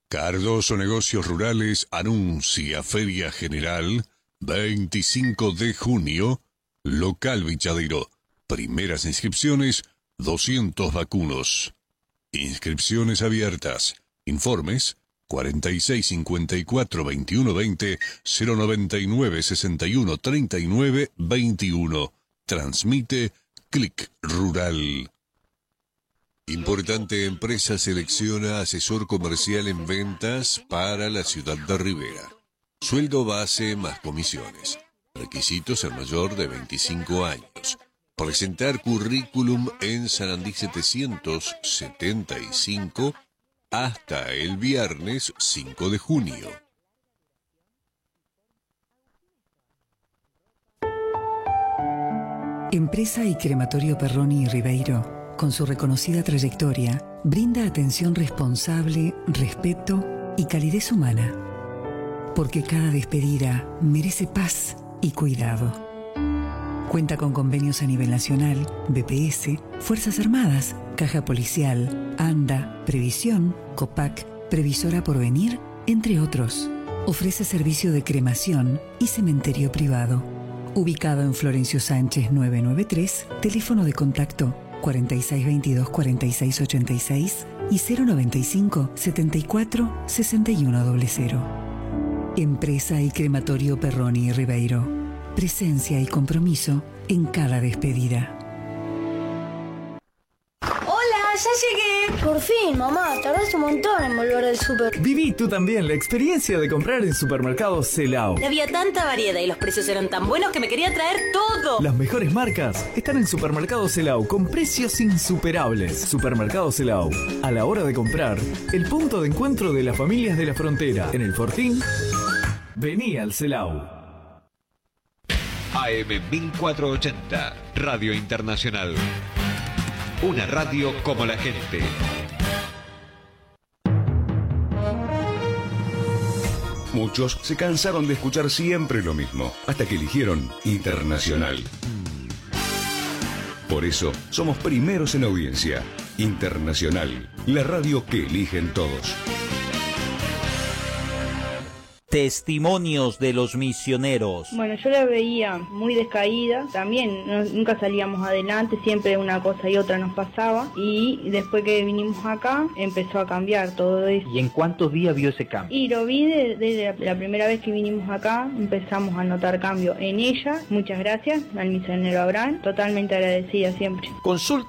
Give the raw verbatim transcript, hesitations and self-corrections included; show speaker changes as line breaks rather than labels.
Cardoso Negocios Rurales anuncia Feria General veinticinco de junio, local Vichadero. Primeras inscripciones, doscientos vacunos. Inscripciones abiertas. Informes cuarenta y seis cincuenta y cuatro veintiuno veinte cero noventa y nueve sesenta y uno treinta y nueve veintiuno. Transmite Clic Rural. Importante empresa selecciona asesor comercial en ventas para la ciudad de Rivera. Sueldo base más comisiones. Requisitos el mayor de veinticinco años. Presentar currículum en Sarandí setecientos setenta y cinco hasta el viernes cinco de junio.
Empresa y Crematorio Perroni y Ribeiro, con su reconocida trayectoria, brinda atención responsable, respeto y calidez humana. Porque cada despedida merece paz y cuidado. Cuenta con convenios a nivel nacional, B P S, Fuerzas Armadas, Caja Policial, ANDA, Previsión, COPAC, Previsora Porvenir, entre otros. Ofrece servicio de cremación y cementerio privado. Ubicado en Florencio Sánchez novecientos noventa y tres, teléfono de contacto cuarenta y seis veintidós cuarenta y seis ochenta y seis y cero noventa y cinco setenta y cuatro sesenta y uno cero. Empresa y Crematorio Perroni y Ribeiro. Presencia y compromiso en cada despedida.
¡Hola! ¡Ya llegué! Por fin, mamá. Tardaste un montón en volver del súper.
Viví tú también la experiencia de comprar en Supermercados Celao.
Había tanta variedad y los precios eran tan buenos que me quería traer todo.
Las mejores marcas están en Supermercados Celao con precios insuperables. Supermercados Celao. A la hora de comprar, el punto de encuentro de las familias de la frontera. En el Fortín, vení al Celao.
A M mil cuatrocientos ochenta, Radio Internacional. Una radio como la gente.
Muchos se cansaron de escuchar siempre lo mismo, hasta que eligieron Internacional. Por eso, somos primeros en audiencia. Internacional, la radio que eligen todos.
Testimonios de los misioneros.
Bueno, yo la veía muy descaída, también no, nunca salíamos adelante, siempre una cosa y otra nos pasaba, y después que vinimos acá empezó a cambiar todo eso.
¿Y en cuántos días vio ese cambio?
Y lo vi desde de, de la primera vez que vinimos acá, empezamos a notar cambio en ella. Muchas gracias al misionero Abraham, totalmente agradecida siempre.
Consulta